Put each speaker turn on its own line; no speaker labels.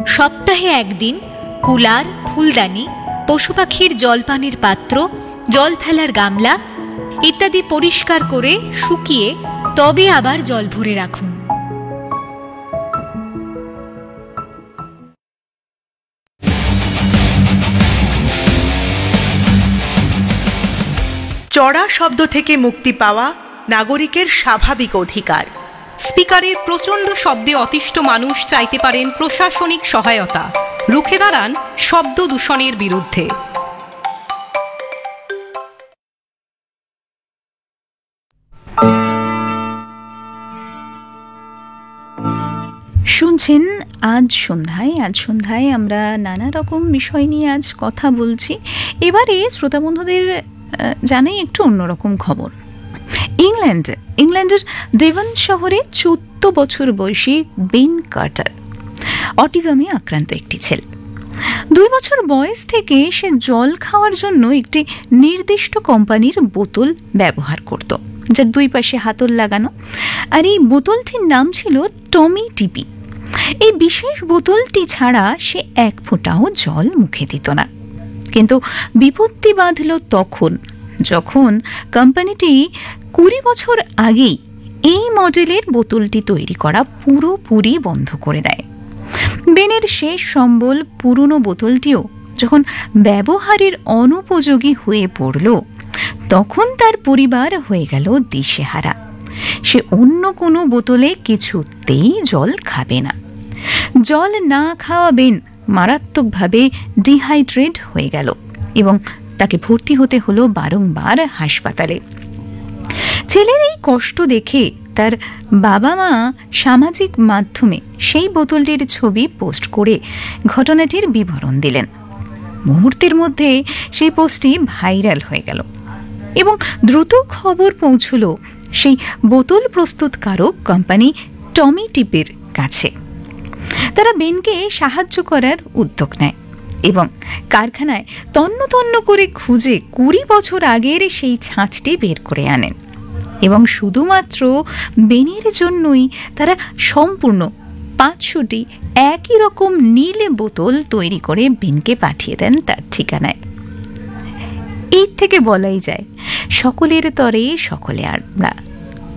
সপ্তাহে একদিন কুলার, ফুলদানি, পশু পাখির জলপানের পাত্র, জল ফেলার গামলা ইত্যাদি পরিষ্কার করে শুকিয়ে তবে আবার জল ভরে রাখুন।
চড়া শব্দ থেকে মুক্তি পাওয়া নাগরিকের স্বাভাবিক অধিকার।
স্পিকারের প্রচণ্ড শব্দে অতিষ্ঠ মানুষ চাইতে পারেন প্রশাসনিক সহায়তা। রুখে দাঁড়ান শব্দ দূষণের বিরুদ্ধে।
শুনছেন আজ সন্ধ্যায় আমরা নানা রকম বিষয় নিয়ে আজ কথা বলছি। এবারে শ্রোতা বন্ধুদের জানাই একটু অন্যরকম খবর। ইংল্যান্ডের ডেভন শহরে 14 বছর বয়সী বেন কার্টার অটিজমে আক্রান্ত একটি ছেলে। 2 বছর বয়স থেকে সে জল খাওয়ার জন্য একটি নির্দিষ্ট কোম্পানির বোতল ব্যবহার করত, যার দুই পাশে হাতল লাগানো, আর এই বোতলটির নাম ছিল টমি টিপি। এই বিশেষ বোতলটি ছাড়া সে এক ফোঁটাও জল মুখে দিত না। কিন্তু বিপত্তি বাঁধল তখন যখন কোম্পানিটি 20 বছর আগেই এই মডেলের বোতলটি তৈরি করা পুরোপুরি বন্ধ করে দেয়। বেনের শেষ সম্বল পুরনো বোতলটিও যখন ব্যবহারের অনুপযোগী হয়ে পড়ল, তখন তার পরিবার হয়ে গেল দিশেহারা। সে অন্য কোনো বোতলে কিছুতেই জল খাবে না। জল না খাওয়া বেন মারাত্মকভাবে ডিহাইড্রেট হয়ে গেল এবং তাকে ভর্তি হতে হলো বারংবার হাসপাতালে। ছেলের এই কষ্ট দেখে তার বাবা মা সামাজিক মাধ্যমে সেই বোতলটির ছবি পোস্ট করে ঘটনাটির বিবরণ দিলেন। মুহূর্তের মধ্যে সেই পোস্টটি ভাইরাল হয়ে গেল এবং দ্রুত খবর পৌঁছল সেই বোতল প্রস্তুতকারক কোম্পানি টমি টিপের কাছে। তারা বেনকে সাহায্য করার উদ্যোগ নেয় এবং কারখানায় তন্ন তন্ন করে খুঁজে 20 বছর আগের সেই ছাঁচটি বের করে আনেন এবং শুধুমাত্র বেনের জন্যই তারা সম্পূর্ণ 500টি একই রকম নীল বোতল তৈরি করে বেনকে পাঠিয়ে দেন তার ঠিকানায়। এর থেকে বলাই যায় সকলের তরে সকলে আমরা।